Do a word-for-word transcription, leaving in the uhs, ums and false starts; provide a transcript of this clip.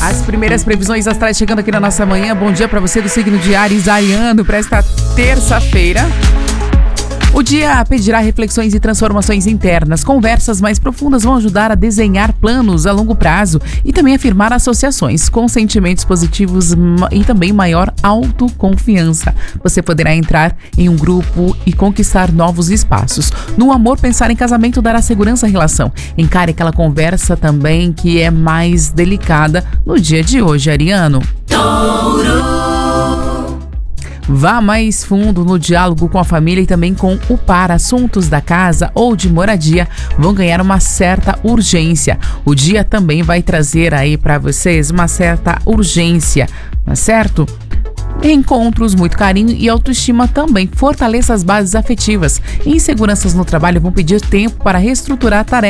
As primeiras previsões astrais chegando aqui na nossa manhã. Bom dia para você do signo de Áries, ariano, para esta terça-feira. O dia pedirá reflexões e transformações internas. Conversas mais profundas vão ajudar a desenhar planos a longo prazo e também afirmar associações com sentimentos positivos e também maior autoconfiança. Você poderá entrar em um grupo e conquistar novos espaços. No amor, pensar em casamento dará segurança à relação. Encare aquela conversa também que é mais delicada no dia de hoje, ariano. Touro. Vá mais fundo no diálogo com a família e também com o par. Assuntos da casa ou de moradia vão ganhar uma certa urgência. O dia também vai trazer aí para vocês uma certa urgência, não é certo? Encontros, muito carinho e autoestima também. Fortaleça as bases afetivas. Inseguranças no trabalho vão pedir tempo para reestruturar tarefas.